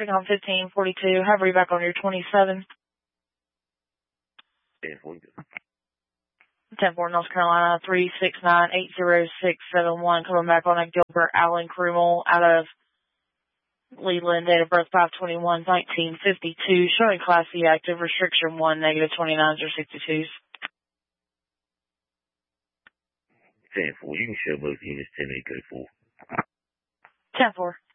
traffic on 1542. Have you back on your 27. 10-4, North Carolina, 369-80671. Coming back on a Gilbert Allen Krumel out of Leland, date of birth 5/21/1952. Showing Class C active, restriction 1, negative 29s or 62s. 10-4, you can show both units 10-8, go 4. 10-4.